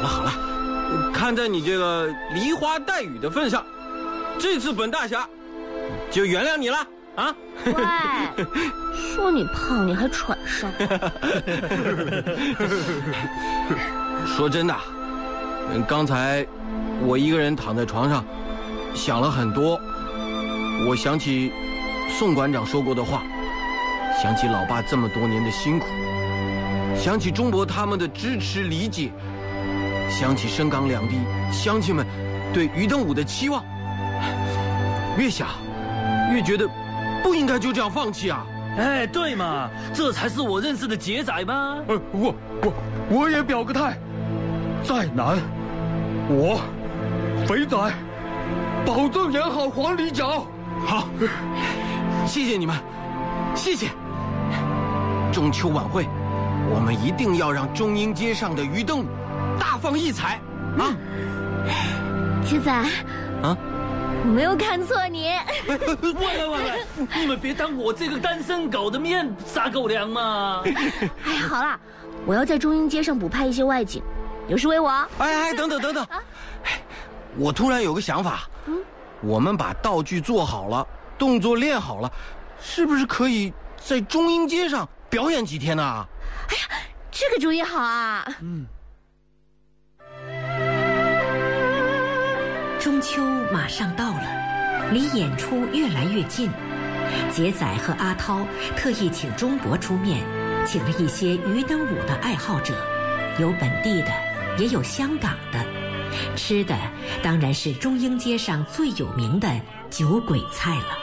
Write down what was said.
好了，看在你这个梨花带雨的份上，这次本大侠就原谅你了啊！ 喂，说你胖你还喘上。 说真的，刚才我一个人躺在床上，想了很多。我想起宋馆长说过的话，想起老爸这么多年的辛苦，想起钟伯他们的支持理解，想起深港两地乡亲们对于登武的期望，越想越觉得不应该就这样放弃啊！ 哎，对嘛，这才是我认识的杰仔嘛。 我也表个态，再难，我肥仔保证演好黄梨角。 好，谢谢你们，谢谢。中秋晚会，我们一定要让中英街上的于登武大放异彩啊！ 杰仔， 啊， 我没有看错你。 喂，你们别当我这个单身狗的面撒狗粮嘛！ 哎，好啦，我要在中英街上补拍一些外景，有事为我。 哎，等等，我突然有个想法，我们把道具做好了，动作练好了，是不是可以在中英街上表演几天呢？ 哎呀，这个主意好啊！ 中秋马上到了，离演出越来越近。杰仔和阿涛特意请钟伯出面，请了一些于登武的爱好者，有本地的，也有香港的。吃的当然是中英街上最有名的酒鬼菜了。